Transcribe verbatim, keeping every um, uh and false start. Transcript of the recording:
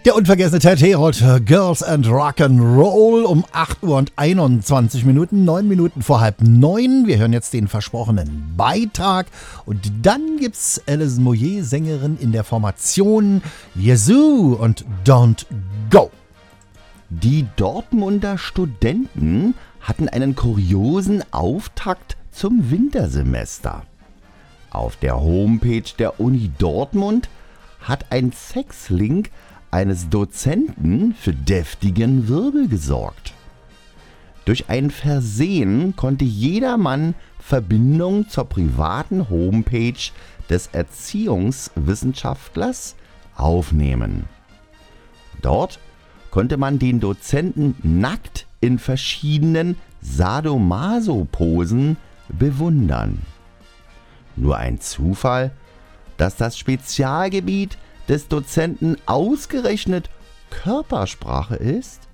Der unvergessene Ted Herold, Girls and Rock'n'Roll um acht Uhr und einundzwanzig Minuten, neun Minuten vor halb neun. Wir hören jetzt den versprochenen Beitrag und dann gibt's Alison Moyet, Sängerin in der Formation Yazoo und Don't Go. Die Dortmunder Studenten hatten einen kuriosen Auftakt zum Wintersemester. Auf der Homepage der Uni Dortmund hat ein Sexlink eines Dozenten für deftigen Wirbel gesorgt. Durch ein Versehen konnte jedermann Verbindung zur privaten Homepage des Erziehungswissenschaftlers aufnehmen. Dort konnte man den Dozenten nackt in verschiedenen Sadomaso-Posen bewundern. Nur ein Zufall, dass das Spezialgebiet des Dozenten ausgerechnet Körpersprache ist?